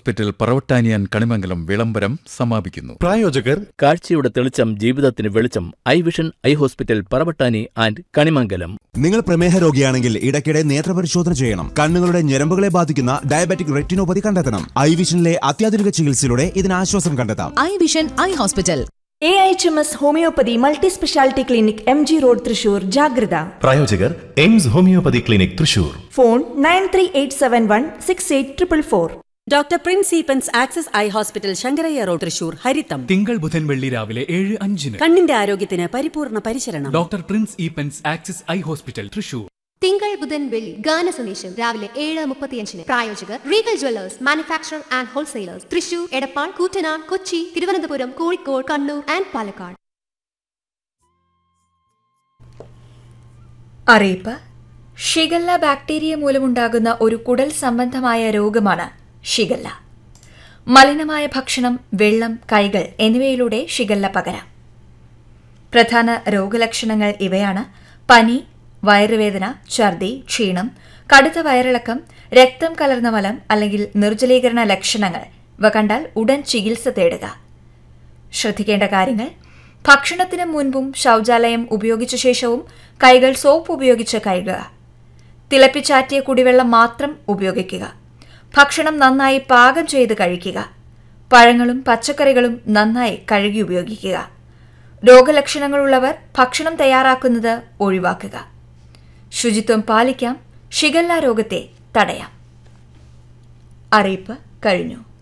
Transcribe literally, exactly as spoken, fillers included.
Hospital പറവട്ടാനിയാൻ Kanimangalam വിളംബരം സമാപിക്കുന്നു. പ്രായോജകർ കാഴ്ചയുടെ തെളിച്ചം ജീവിതത്തിന് വെളിച്ചം. I vision eye hospital Paravattani and Kanimangalam. നിങ്ങൾ പ്രമേഹ രോഗിയാണെങ്കിൽ ഇടയ്ക്കിടെ നേത്രപരിശോധന ചെയ്യണം. കണ്ണുകളുടെ ഞരമ്പുകളെ ബാധിക്കുന്ന ഡയബറ്റിക് റെറ്റിനോപ്പതി കണ്ടെത്തണം. ഐ വിഷനിലെ അത്യാധുനിക ചികിത്സയിലൂടെ ഇതിന് ആശ്വാസം കണ്ടെത്താം. I vision eye hospital. A H M S homeopathy multi speciality clinic M G road Thrissur. ജാഗ്രത. പ്രായോജകർ AIIMS homeopathy clinic Thrissur. Phone nine three eight seven one six eight triple four. Doctor Prince Eappen's access eye hospital Sankaraiah road Thrissur. ഹരിതം. തിങ്കൾ ബുധൻ വെള്ളി രാവിലെ ഏഴ് അഞ്ചിന്. കണ്ണിന്റെ ആരോഗ്യത്തിന് പരിപൂർണ പരിചരണം. Doctor Prince Eappen's access eye hospital Thrissur. തിങ്കൾ ബുധൻ വെള്ളി ഗാന സന്ദേശം രാവിലെ ഏഴ് മുപ്പത്തിയഞ്ചിന്. പ്രായോജകർ Regal Jewellers manufacture and wholesalers Thrissur, Edappal, Koottanad, Kochi, Thiruvananthapuram, Kozhikode, Kannur and Palakkad. അറിയിപ്പ്. ഷിഗല്ല ബാക്ടീരിയ മൂലമുണ്ടാകുന്ന ഒരു കുടൽ സംബന്ധമായ രോഗമാണ് ഷിഗല്ല. മലിനമായ ഭക്ഷണം, വെള്ളം, കൈകൾ എന്നിവയിലൂടെ ഷിഗല്ല പകരാം. പ്രധാന രോഗലക്ഷണങ്ങൾ ഇവയാണ്: പനി, വയറുവേദന, ഛർദി, ക്ഷീണം, കടുത്ത വയറിളക്കം, രക്തം കലർന്ന മലം അല്ലെങ്കിൽ നിർജ്ജലീകരണ ലക്ഷണങ്ങൾ. ഇവ കണ്ടാൽ ഉടൻ ചികിത്സ തേടുക. ശ്രദ്ധിക്കേണ്ട കാര്യങ്ങൾ: ഭക്ഷണത്തിന് മുൻപും ശൌചാലയം ഉപയോഗിച്ച ശേഷവും കൈകൾ സോപ്പ് ഉപയോഗിച്ച് കഴുകുക. തിളപ്പിച്ചാറ്റിയ കുടിവെള്ളം മാത്രം ഉപയോഗിക്കുക. ഭക്ഷണം നന്നായി പാകം ചെയ്ത് കഴിക്കുക. പഴങ്ങളും പച്ചക്കറികളും നന്നായി കഴുകി ഉപയോഗിക്കുക. രോഗലക്ഷണങ്ങളുള്ളവർ ഭക്ഷണം തയ്യാറാക്കുന്നത് ഒഴിവാക്കുക. ശുചിത്വം പാലിക്കാം. ഷിഗല്ല രോഗത്തെ തടയാം. അറിയിപ്പ് കഴിഞ്ഞു.